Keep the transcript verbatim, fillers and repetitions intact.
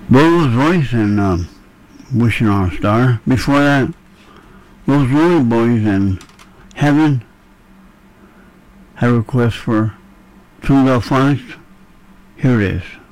Rolls Royce and uh, Wishing on a Star. Before that, those Rolling Boys and Heaven had a request for Two Delphonics. Here it is.